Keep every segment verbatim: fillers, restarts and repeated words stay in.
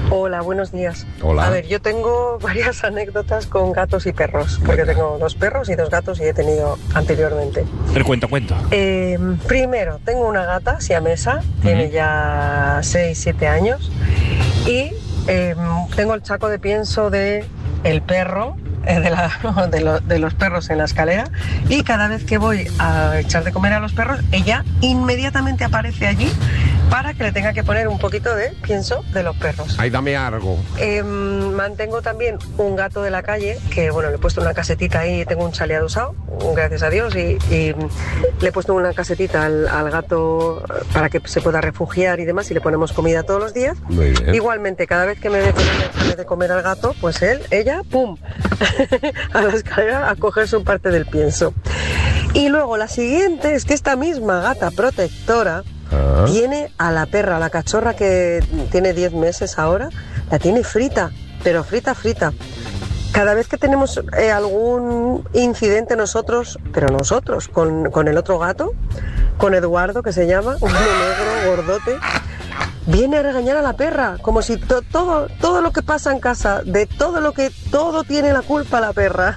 Hola, buenos días. Hola. A ver, yo tengo varias anécdotas con gatos y perros, porque Venga. tengo dos perros y dos gatos y he tenido anteriormente. Pero cuenta, cuenta. Eh, primero, tengo una gata siamesa, uh-huh. tiene ya seis siete años, y eh, tengo el saco de pienso de el perro, eh, de, la, de, lo, de los perros en la escalera, y cada vez que voy a echar de comer a los perros, ella inmediatamente aparece allí para que le tenga que poner un poquito de pienso de los perros. Ay, dame algo. Eh, mantengo también un gato de la calle, que bueno, le he puesto una casetita ahí, tengo un chaleado usado, gracias a Dios, y, y le he puesto una casetita al, al gato para que se pueda refugiar y demás, y le ponemos comida todos los días. Muy bien. Igualmente, cada vez que me ve ponerle de comer al gato, pues él, ella, ¡pum!, a la escalera a coger su parte del pienso. Y luego la siguiente es que esta misma gata protectora Ah. tiene a la perra, a la cachorra que tiene diez meses ahora, la tiene frita, pero frita, frita. Cada vez que tenemos eh, algún incidente nosotros, pero nosotros, con, con el otro gato, con Eduardo, que se llama, un negro, gordote, viene a regañar a la perra, como si to, todo, todo lo que pasa en casa, de todo lo que, todo tiene la culpa la perra.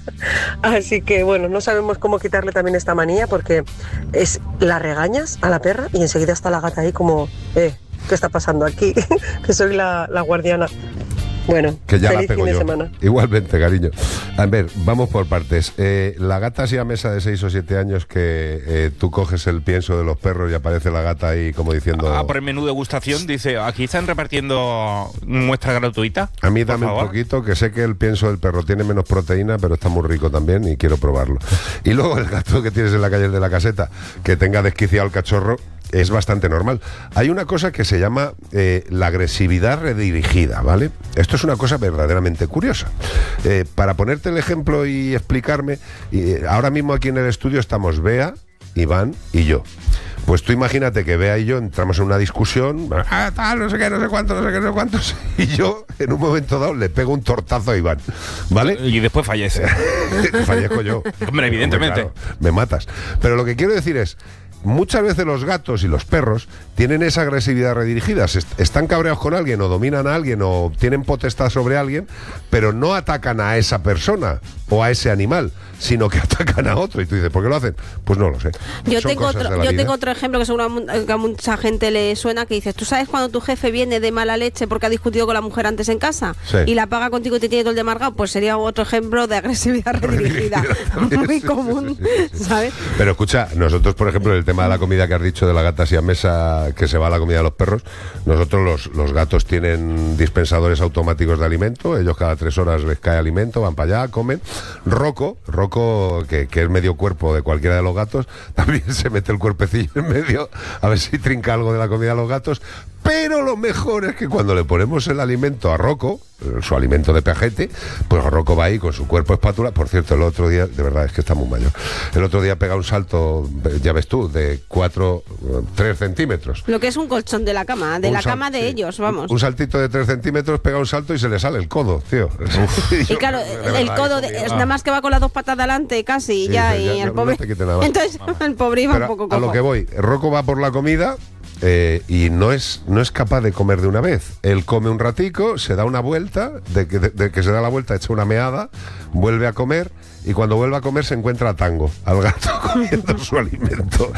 Así que bueno, no sabemos cómo quitarle también esta manía, porque es la regañas a la perra y enseguida está la gata ahí como, eh, ¿qué está pasando aquí? Que soy la, la guardiana. Bueno, que ya feliz la pego fin de yo. semana. Igualmente, cariño. A ver, vamos por partes. Eh, la gata siamesa de seis o siete años que eh, tú coges el pienso de los perros y aparece la gata ahí como diciendo... Ah, por el menú degustación, dice, aquí están repartiendo muestra gratuita. A mí dame un poquito, que sé que el pienso del perro tiene menos proteína, pero está muy rico también y quiero probarlo. Y luego el gato que tienes en la calle de la caseta, que tenga desquiciado el cachorro, es bastante normal. Hay una cosa que se llama eh, la agresividad redirigida, ¿vale? Esto es una cosa verdaderamente curiosa. Eh, para ponerte el ejemplo y explicarme, y ahora mismo aquí en el estudio estamos Bea, Iván y yo. Pues tú imagínate que Bea y yo entramos en una discusión, ah, tal, no sé qué, no sé cuánto, no sé qué, no sé cuántos, y yo en un momento dado le pego un tortazo a Iván, ¿vale? Y después fallece. Fallezco yo. Hombre, evidentemente. Hombre, claro, me matas. Pero lo que quiero decir es, muchas veces los gatos y los perros tienen esa agresividad redirigida, están cabreados con alguien o dominan a alguien o tienen potestad sobre alguien, pero no atacan a esa persona o a ese animal, sino que atacan a otro. Y tú dices, ¿por qué lo hacen? Pues no lo sé. Yo, tengo otro, yo tengo otro ejemplo que seguro que a mucha gente le suena, que dices, ¿tú sabes cuando tu jefe viene de mala leche porque ha discutido con la mujer antes en casa? Sí. Y la paga contigo y te tiene todo el día amargado? Pues sería otro ejemplo de agresividad redirigida. Muy sí, común, sí, sí, sí. ¿sabes? Pero escucha, nosotros, por ejemplo, el tema de la comida que has dicho de la gata siamesa que se va a la comida de los perros, nosotros los, los gatos tienen dispensadores automáticos de alimento, ellos cada tres horas les cae alimento, van para allá, comen. Rocco, Rocco, que, que es medio cuerpo de cualquiera de los gatos, también se mete el cuerpecillo en medio a ver si trinca algo de la comida de los gatos. Pero lo mejor es que cuando le ponemos el alimento a Rocco, su alimento de pajete, pues Rocco va ahí con su cuerpo espátula. Por cierto, el otro día, de verdad es que está muy mayor, el otro día pega un salto, ya ves tú, de cuatro, tres centímetros. Lo que es un colchón de la cama, de un la sal, cama de sí. ellos, vamos. Un saltito de tres centímetros, pega un salto y se le sale el codo, tío. Uf. Y, yo, claro, el verdad, codo de, es nada más que va con las dos patas delante casi, y sí, ya, sí, y ya, el pobre... No entonces el pobre iba Pero un poco cojo. A lo que voy, Rocco va por la comida... Eh, y no es, no es capaz de comer de una vez. Él come un ratico, se da una vuelta, de que, de, de que se da la vuelta, echa una meada, vuelve a comer, y cuando vuelve a comer se encuentra a Tango, al gato comiendo su alimento.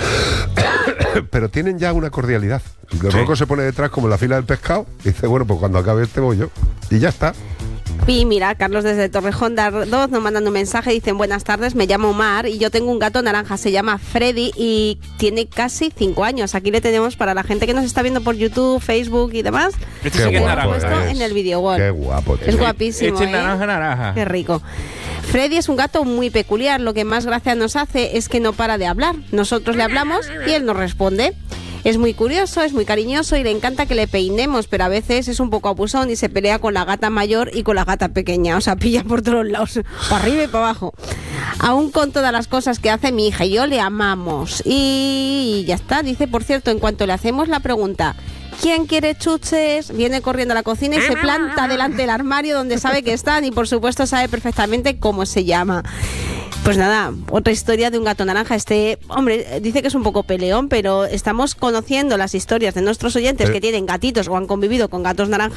Pero tienen ya una cordialidad. El sí. Rocco se pone detrás como en la fila del pescado y dice, bueno, pues cuando acabe este voy yo. Y ya está. Y mira, Carlos desde Torrejón de Ardoz nos mandan un mensaje, dicen, buenas tardes, me llamo Omar y yo tengo un gato naranja, se llama Freddy y tiene casi cinco años. Aquí le tenemos para la gente que nos está viendo por YouTube, Facebook y demás. Este sí que es naranja. En el video wall. Qué guapo, tío. Es guapísimo. Este es ¿eh? naranja, naranja. Qué rico. Freddy es un gato muy peculiar, lo que más gracia nos hace es que no para de hablar. Nosotros le hablamos y él nos responde. Es muy curioso, es muy cariñoso y le encanta que le peinemos, pero a veces es un poco abusón y se pelea con la gata mayor y con la gata pequeña, o sea, pilla por todos lados, para arriba y para abajo. Aún con todas las cosas que hace mi hija y yo le amamos. Y ya está, dice, por cierto, en cuanto le hacemos la pregunta, ¿quién quiere chuches?, viene corriendo a la cocina y se planta delante del armario donde sabe que están y por supuesto sabe perfectamente cómo se llama. Pues nada, otra historia de un gato naranja. Este, hombre, dice que es un poco peleón, pero estamos conociendo las historias de nuestros oyentes eh. que tienen gatitos o han convivido con gatos naranjas.